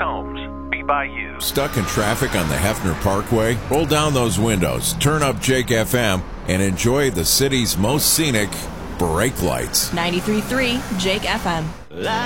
homes be by you. Stuck in traffic on the Hefner Parkway? Roll down those windows, turn up Jake FM, and enjoy the city's most scenic brake lights. 93.3 Jake FM.